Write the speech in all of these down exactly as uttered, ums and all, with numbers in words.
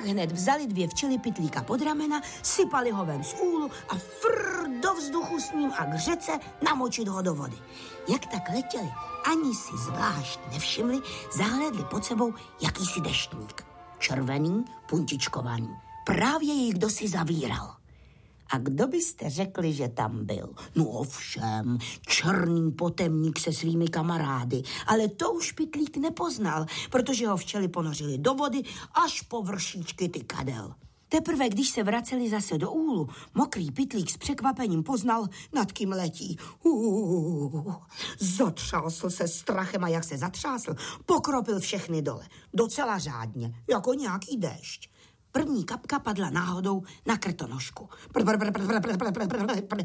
Tak hned vzali dvě včely pytlíka pod ramena, sypali ho ven z úlu a frr do vzduchu s ním a k řece namočit ho do vody. Jak tak letěli, ani si zvlášť nevšimli, zahlédli pod sebou jakýsi deštník. Červený, puntičkovaný. Právě jej kdosi zavíral. A kdo byste řekli, že tam byl? No ovšem, černý potemník se svými kamarády, ale to už pytlík nepoznal, protože ho včely ponořili do vody až po vršíčky tykadel. Teprve, když se vraceli zase do úlu, mokrý pytlík s překvapením poznal, nad kým letí. Uuu, zatřásl se strachem a jak se zatřásl, pokropil všechny dole. Docela řádně, jako nějaký déšť. První kapka padla náhodou na krtonožku. Pr, pr, pr, pr, pr, pr, pr, pr, pr, pr,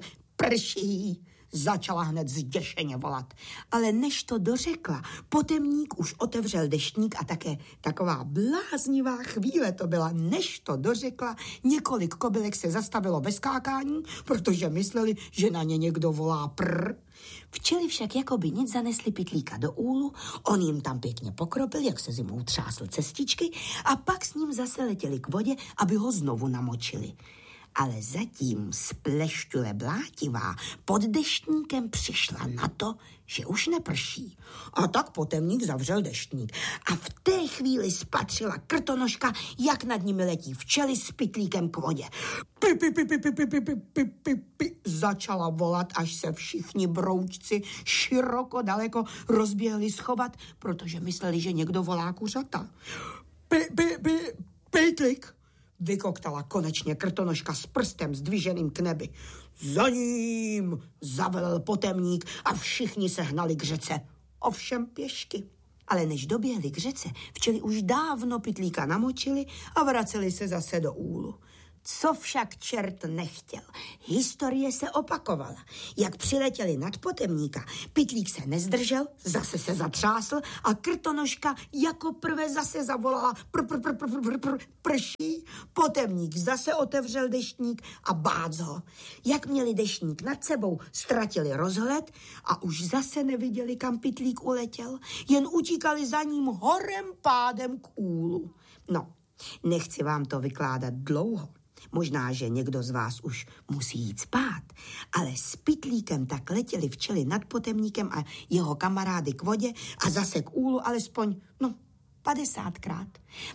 prší, začala hned zděšeně volat. Ale než to dořekla, potemník už otevřel deštník a také taková bláznivá chvíle to byla. Než to dořekla, několik kobylek se zastavilo ve skákání, protože mysleli, že na ně někdo volá prr. Včely však jakoby nic zanesli pytlíka do úlu, on jim tam pěkně pokropil, jak se zimou třásl cestičky a pak s ním zase letěli k vodě, aby ho znovu namočili. Ale zatím splešťule blátivá pod deštníkem přišla na to, že už neprší. A tak potemník zavřel deštník. A v té chvíli spatřila krtonožka, jak nad nimi letí včely s pytlíkem k vodě. Pi, pi, pi, pi, pi, pi, pi, pi, pi, pi, začala volat, až se všichni broučci široko daleko rozběhli schovat, protože mysleli, že někdo volá kuřata. Pi, pi, pi, pytlík, vykoktala konečně krtonožka s prstem zdviženým k nebi. Za ním zavelel potemník a všichni se hnali k řece. Ovšem pěšky. Ale než doběhli k řece, včely už dávno pytlíka namočili a vraceli se zase do úlu. Co však čert nechtěl, historie se opakovala. Jak přiletěli nad potemníka, pytlík se nezdržel, zase se zatřásl a krtonožka jako prvé zase zavolala pr, pr, pr, pr, pr, pr, prší. Potemník zase otevřel deštník a bác ho. Jak měli deštník nad sebou, ztratili rozhled a už zase neviděli, kam pytlík uletěl, jen utíkali za ním horem pádem k úlu. No, nechci vám to vykládat dlouho. Možná, že někdo z vás už musí jít spát, ale s pytlíkem tak letěli včely nad potemníkem a jeho kamarády k vodě a zase k úlu alespoň, no, padesátkrát.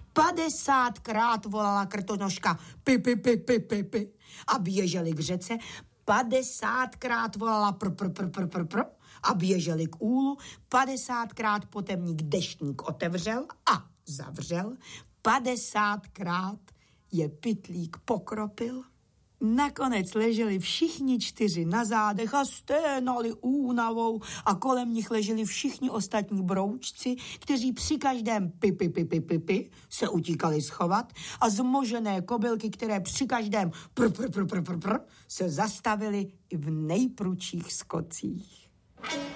Padesátkrát volala krtonožka pi, pi, pi, pi, pi, pi a běželi k řece. Padesátkrát volala pr, pr, pr, pr, pr, pr a běželi k úlu. Padesátkrát potemník deštník otevřel a zavřel. Padesátkrát je pytlík pokropil. Nakonec leželi všichni čtyři na zádech a sténali únavou a kolem nich leželi všichni ostatní broučci, kteří při každém pi, pi, pi, pi, pi, pi se utíkali schovat a zmožené kobylky, které při každém pr, pr, pr, pr, pr, pr se zastavily i v nejprudších skocích.